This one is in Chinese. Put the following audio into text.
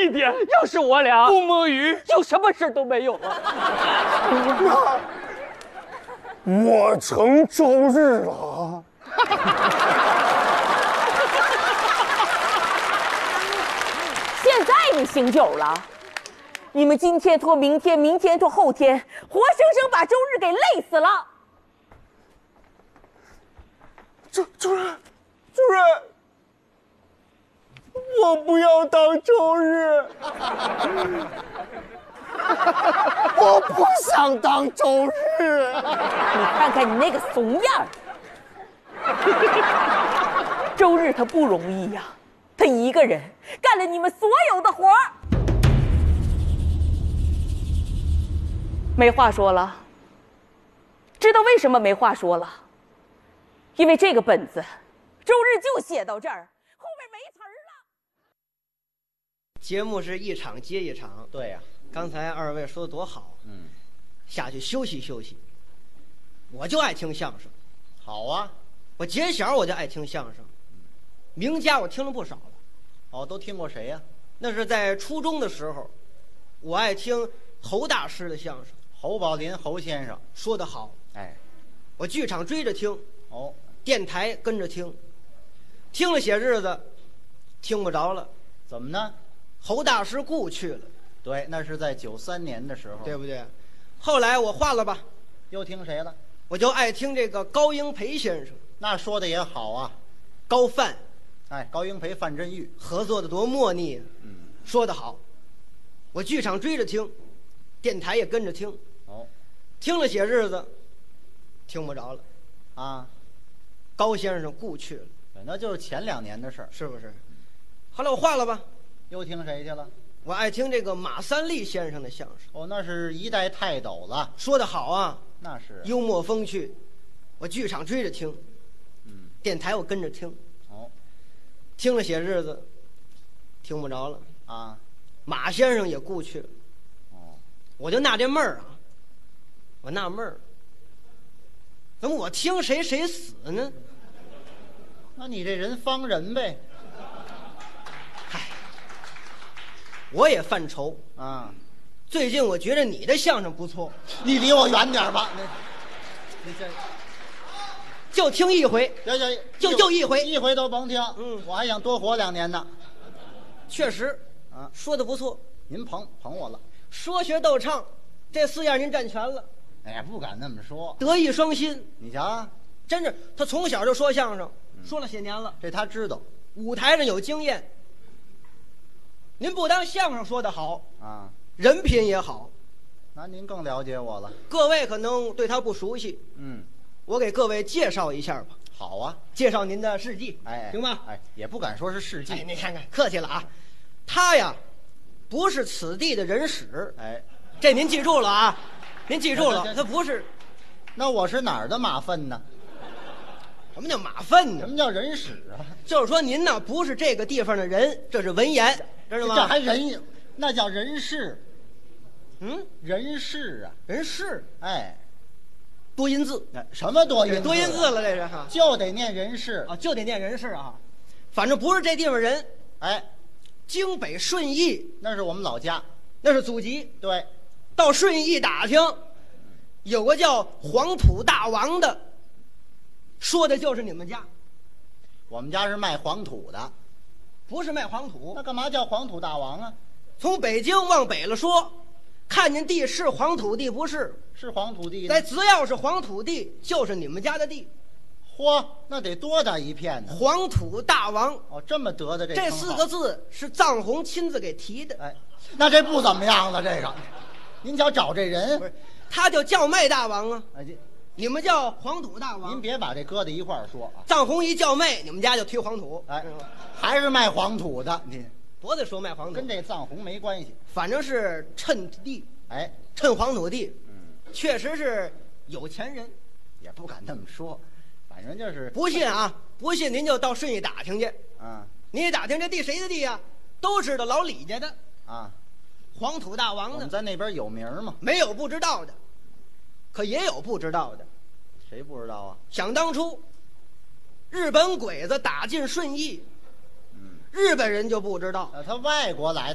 一点。 要是我俩不摸鱼， 就什么事都没有了。 我成周日了。 现在你醒酒了，你们今天拖明天，明天拖后天，活生生把周日给累死了。 主任，我不要当周日，我不想当周日。 你看看你那个怂样儿，周日他不容易呀，他一个人干了你们所有的活儿。没话说了，知道为什么没话说了？因为这个本子，周日就写到这儿，后面没词儿了。 节目是一场接一场， 对呀， 刚才二位说的多好，下去休息休息。我就爱听相声， 好啊， 我结小我就爱听相声，名家我听了不少了。 哦，都听过谁呀？ 那是在初中的时候，我爱听侯大师的相声， 侯宝林侯先生说得好， 哎， 我剧场追着听， 哦， 电台跟着听，听了些日子，听不着了。 怎么呢？ 侯大师故去了， 对，那是在93年的时候， 对不对？后来我换了吧， 又听谁了？ 我就爱听这个高英培先生， 那说的也好啊， 高范， 哎，高英培、范振钰合作的多默契，说得好。我剧场追着听，电台也跟着听， 哦， 听了些日子，听不着了。 啊， 高先生故去了， 对，那就是前2年的事儿， 是不是？后来我换了吧， 又听谁去了？ 我爱听这个马三立先生的相声， 哦，那是一代泰斗了， 说得好啊， 那是幽默风趣。我剧场追着听，电台我跟着听， 哦， 听了些日子，听不着了。 啊， 马先生也故去了， 哦， 我就纳这闷儿啊，我纳闷儿，怎么我听谁谁死呢？ 那你这人方人呗， 嗨，我也犯愁。 啊， 最近我觉得你的相声不错， 你离我远点吧，你这就听一回， 行， 就一回， 一回都甭听，我还想多活2年呢。 确实啊， 说的不错。 您捧我了， 说学逗唱这4样您占全了， 哎呀，不敢那么说。 德艺双馨。 你瞧啊， 真是他从小就说相声，说了些年了， 这他知道舞台上有经验。您不当相声说得好， 啊， 人品也好。 那您更了解我了。 各位可能对他不熟悉，我给各位介绍一下吧。 好啊， 介绍您的事迹， 哎， 行吧？ 哎，也不敢说是事迹。 哎，你看看，客气了啊。他呀，不是此地的人使， 哎， 这您记住了啊，您记住了， 行他不是。 那我是哪儿的马粪呢？ 什么叫马粪呢？ 什么叫人使啊？ 就是说您呢不是这个地方的人，这是文言，知道吗？ 这还人，那叫人事。人事啊， 人事， 哎， 多音字， 什么多音字？ 多音字了，这是哈， 就得念人事啊，就得念人事啊。反正不是这地方人， 哎， 京北顺义， 那是我们老家， 那是祖籍。 对， 到顺义一打听，有个叫黄土大王的，说的就是你们家。 我们家是卖黄土的， 不是卖黄土。 那干嘛叫黄土大王啊？ 从北京往北了说，看见地是黄土地不是？ 是黄土地呢。 但只要是黄土地，就是你们家的地。 嚯，那得多大一片呢？ 黄土大王， 哦，这么得的这这4个字是臧洪亲自给提的。 哎，那这不怎么样了，这个，您瞧找这人， 不是，他就叫卖大王啊。 哎， 你们叫黄土大王。 您别把这搁在一块儿说啊。 臧洪一叫卖，你们家就推黄土。 哎，还是卖黄土的，你不得说卖黄土， 跟这臧洪没关系。 反正是趁地， 哎， 趁黄土地，确实是有钱人， 也不敢那么说，反正就是不信啊，不信您就到顺义打听去。您一打听这地谁的地呀？都知道老李家的啊， 黄土大王的。 我们在那边有名嘛， 没有不知道的，可也有不知道的。 谁不知道啊？ 想当初，日本鬼子打进顺义，日本人就不知道， 他外国来的。